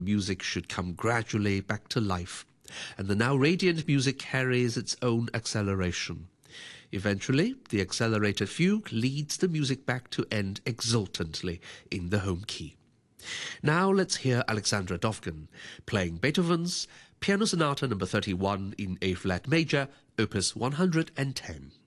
Music should come gradually back to life, and the now radiant music carries its own acceleration. Eventually, the accelerated fugue leads the music back to end exultantly in the home key. Now let's hear Alexandra Dovgan playing Beethoven's Piano Sonata No. 31 in A-flat major, opus 110.